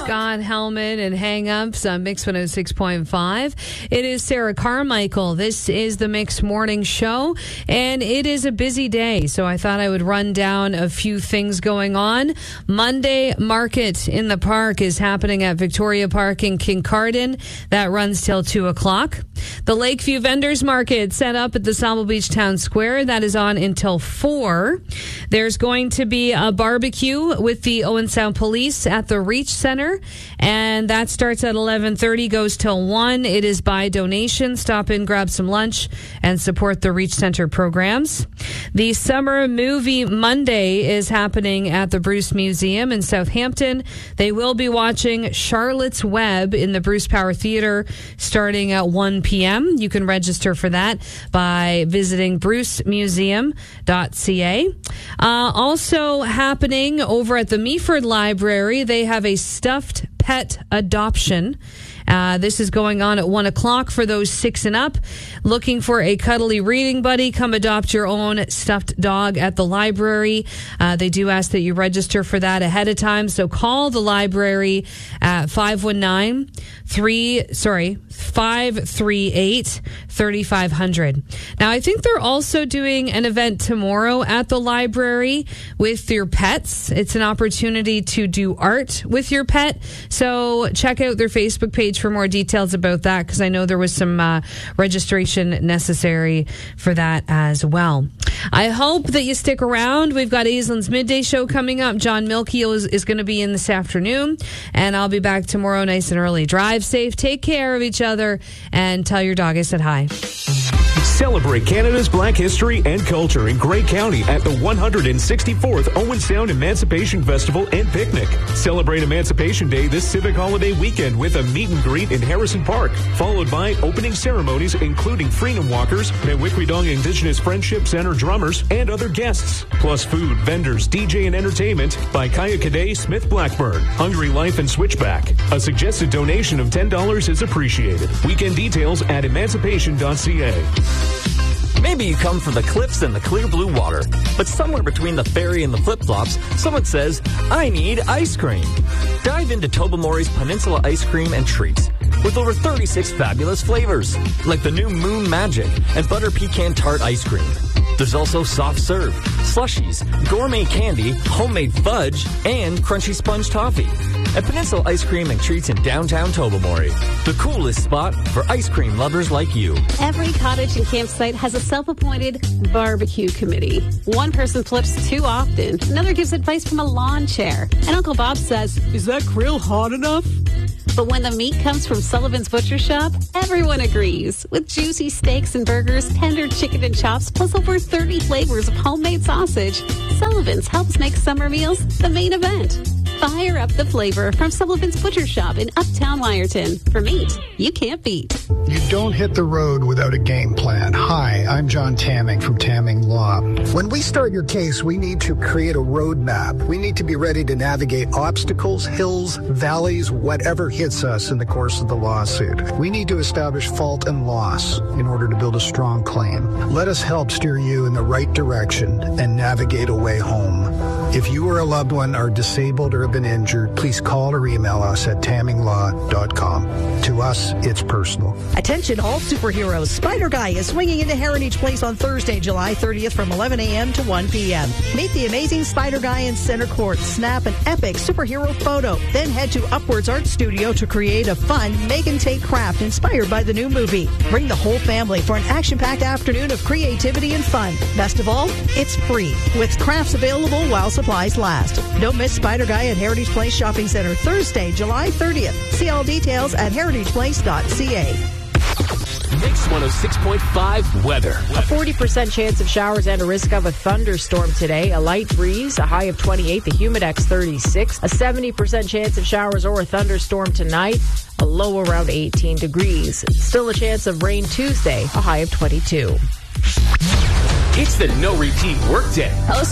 Scott Hellman and Hang Ups on Mix 106.5. It is Sarah Carmichael. This is the Mix Morning Show, and it is a busy day, so I thought I would run down a few things going on. Monday Market in the Park is happening at Victoria Park in Kincardine. That runs till 2 o'clock. The Lakeview Vendors Market set up at the Sauble Beach Town Square. That is on until 4. There's going to be a barbecue with the Owen Sound Police at the Reach Center, and that starts at 11:30, goes till 1. It is by donation. Stop in, grab some lunch, and support the Reach Center programs. The Summer Movie Monday is happening at the Bruce Museum in Southampton. They will be watching Charlotte's Web in the Bruce Power Theater starting at 1 p.m. You can register for that by visiting brucemuseum.ca. Also happening over at the Meaford Library, they have a stuffed pet adoption. This is going on at 1 o'clock for those 6 and up. Looking for a cuddly reading buddy? Come adopt your own stuffed dog at the library. They do ask that you register for that ahead of time. So call the library at 538-3500. Now, I think they're also doing an event tomorrow at the library with your pets. It's an opportunity to do art with your pet. So check out their Facebook page for more details about that, because I know there was some registration necessary for that as well. I hope that you stick around. We've got Aislin's Midday Show coming up. John Milkey is going to be in this afternoon, and I'll be back tomorrow nice and early. Drive safe, take care of each other, and tell your dog I said hi. Celebrate Canada's Black history and culture in Grey County at the 164th Owen Sound Emancipation Festival and Picnic. Celebrate Emancipation Day this civic holiday weekend with a meet and greet in Harrison Park, followed by opening ceremonies including freedom walkers, Mewikwidong Indigenous Friendship Center drummers, and other guests. Plus food, vendors, DJ, and entertainment by Kaya Cadet, Smith Blackburn, Hungry Life, and Switchback. A suggested donation of $10 is appreciated. Weekend details at emancipation.ca. Maybe you come from the cliffs and the clear blue water, but somewhere between the ferry and the flip-flops, someone says, I need ice cream. Dive into Tobermory's Peninsula Ice Cream and Treats with over 36 fabulous flavors, like the new Moon Magic and Butter Pecan Tart Ice Cream. There's also soft serve, slushies, gourmet candy, homemade fudge, and crunchy sponge toffee. At Peninsula Ice Cream and Treats in downtown Tobermory, the coolest spot for ice cream lovers like you. Every cottage and campsite has a self-appointed barbecue committee. One person flips too often, another gives advice from a lawn chair, and Uncle Bob says, "Is that grill hot enough?" But when the meat comes from Sullivan's Butcher Shop, everyone agrees. With juicy steaks and burgers, tender chicken and chops, plus over 30 flavors of homemade sausage, Sullivan's helps make summer meals the main event. Fire up the flavor from Sullivan's Butcher Shop in Uptown Wyerton. For meat you can't beat. You don't hit the road without a game plan. Hi, I'm John Tamming from Tamming Law. When we start your case, we need to create a roadmap. We need to be ready to navigate obstacles, hills, valleys, whatever hits us in the course of the lawsuit. We need to establish fault and loss in order to build a strong claim. Let us help steer you in the right direction and navigate a way home. If you or a loved one are disabled or have been injured, please call or email us at tamminglaw.com. To us, it's personal. Attention all superheroes. Spider Guy is swinging into Heritage Place on Thursday, July 30th from 11 a.m. to 1 p.m. Meet the amazing Spider Guy in center court. Snap an epic superhero photo. Then head to Upwards Art Studio to create a fun make and take craft inspired by the new movie. Bring the whole family for an action-packed afternoon of creativity and fun. Best of all, it's free, with crafts available while supplies last. Don't miss Spider Guy at Heritage Place Shopping Center Thursday, July 30th. See all details at heritageplace.ca. Mix 106.5 weather. A 40% chance of showers and a risk of a thunderstorm today. A light breeze, a high of 28, the humidex 36. A 70% chance of showers or a thunderstorm tonight. A low around 18 degrees. Still a chance of rain Tuesday, a high of 22. It's the No Repeat Workday. Hello,